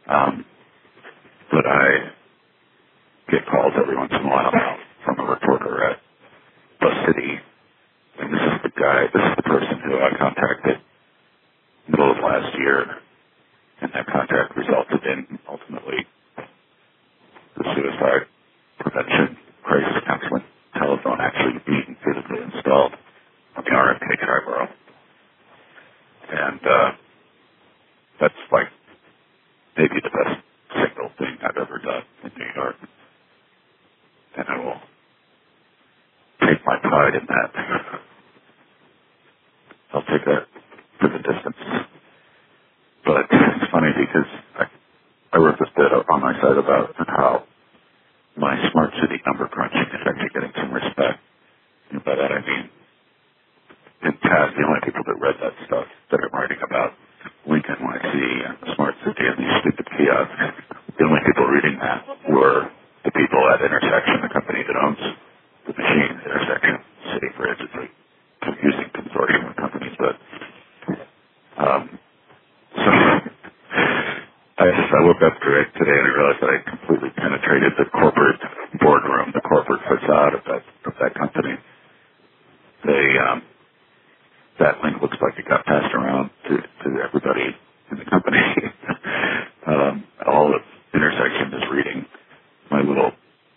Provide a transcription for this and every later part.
Um, but I get calls every once in a while now from a reporter at Bus City, and this is the person who I contacted middle of last year, and that contact resulted in ultimately the suicide prevention crisis counseling telephone actually being physically installed on the RMK Triborough. And that's like maybe the best single thing I've ever done in New York. And I will take my pride in that. I'll take that to the distance. But it's funny because I wrote this bit up on my site about how my smart city number crunching is actually getting some respect. And by that I mean, in the past, the only people that read that stuff that I'm writing about Lincoln NYC and the smart city and these stupid kiosks, the only people reading that were the people at Intersection, the company that owns the machine, Intersection City Bridge. It's a confusing consortium of companies, but so I woke up today and I realized that I completely penetrated the corporate boardroom, the corporate facade of that company. That link looks like it got passed around to everybody in the company. All of Intersection is reading my little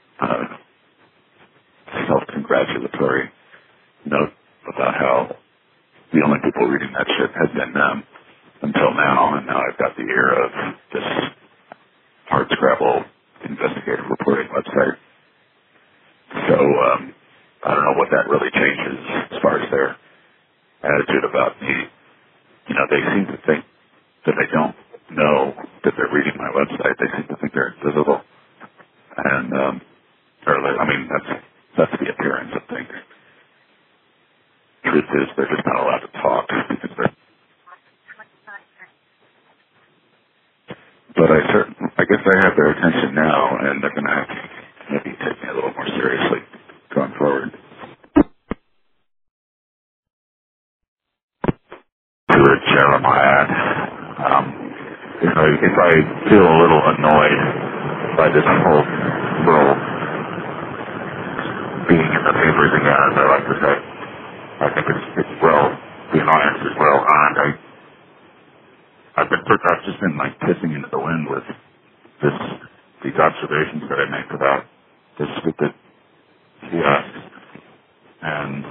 self-congratulatory note about how the only people reading that shit had been them until now, and now I've got the ear of this hardscrabble investigative reporting website. So I don't know what that really changes as far as their attitude about me. You know, they seem to think that I don't know that they're reading my website. They seem to think they're invisible. And, that's the appearance of things. Truth is, they're just not allowed to talk because but I guess I have their attention now, and they're going to have to maybe take me a little more seriously going forward. To Jeremiah, if I feel a little annoyed by this whole little being in the papers again, as I like to say, I think it's well, the annoyance is well earned. I've just been like pissing into the wind with these observations that I make about this stupid kiosk, and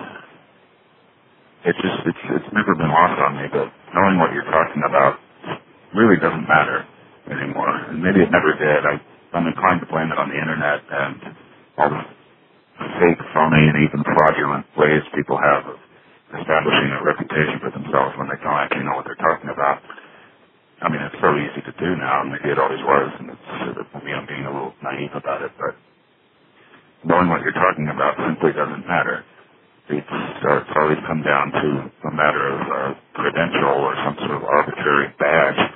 it's never been lost on me, but knowing what you're talking about really doesn't matter anymore. And maybe it never did. I'm inclined to blame it on the internet and all the fake, phony, and even fraudulent ways people have of establishing a reputation for themselves when they don't actually know what they're talking about. I mean, it's so easy to do now, and maybe it always was, and maybe I'm being a little naive about it, but knowing what you're talking about simply doesn't matter. It's always come down to a matter of credential or some sort of arbitrary badge